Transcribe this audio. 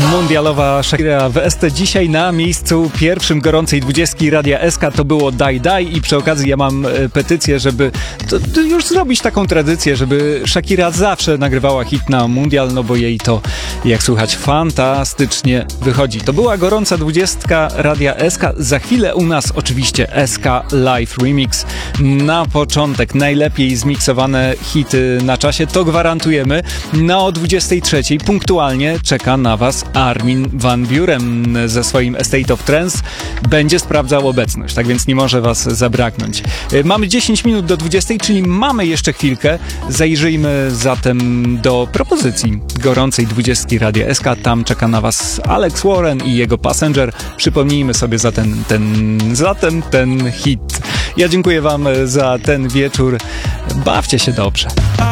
Mundialowa Shakira w ST dzisiaj na miejscu pierwszym gorącej 20 Radia SK to było Daj Daj i przy okazji ja mam petycję, żeby to już zrobić taką tradycję, żeby Shakira zawsze nagrywała hit na Mundial, no bo jej to, jak słychać, fantastycznie wychodzi. To była gorąca 20 Radia SK. Za chwilę u nas oczywiście SK Live Remix. Na początek najlepiej zmiksowane hity na czasie, to gwarantujemy. No o 23 punktualnie czeka na Was Armin van Buuren ze swoim State of Trance. Będzie sprawdzał obecność, tak więc nie może Was zabraknąć. Mamy 10 minut do 20, czyli mamy jeszcze chwilkę. Zajrzyjmy zatem do propozycji gorącej 20 Radia SK. Tam czeka na Was Alex Warren i jego Passenger. Przypomnijmy sobie zatem ten hit. Ja dziękuję Wam za ten wieczór. Bawcie się dobrze.